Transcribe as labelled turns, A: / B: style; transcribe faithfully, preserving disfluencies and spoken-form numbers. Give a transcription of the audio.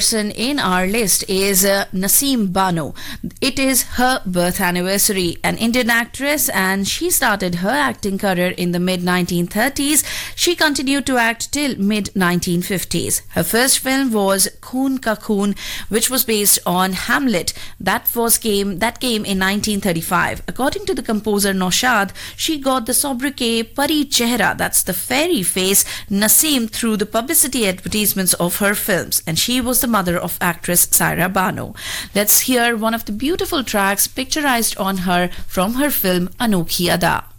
A: person in our list is uh, Naseem Bano. It is her birth anniversary, an Indian actress, and she started her acting career in the mid nineteen thirties. She continued to act till mid nineteen fifties. Her first film was Khoon Ka Khoon, which was based on Hamlet. That was came that came in nineteen thirty-five. According to the composer Naushad, she got the sobriquet Pari Chehra, that's the fairy face, Naseem through the publicity advertisements of her films, and she was the mother of actress Saira Bano. Let's hear one of the beautiful tracks picturized on her from her film Anokhi Ada.